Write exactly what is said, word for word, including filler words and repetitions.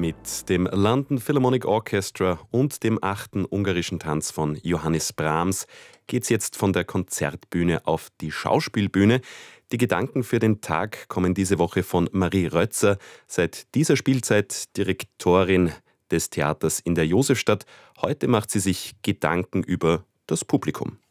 Mit dem London Philharmonic Orchestra und dem achten ungarischen Tanz von Johannes Brahms geht's jetzt von der Konzertbühne auf die Schauspielbühne. Die Gedanken für den Tag kommen diese Woche von Marie Rötzer, seit dieser Spielzeit Direktorin des Theaters in der Josefstadt. Heute macht sie sich Gedanken über das Publikum.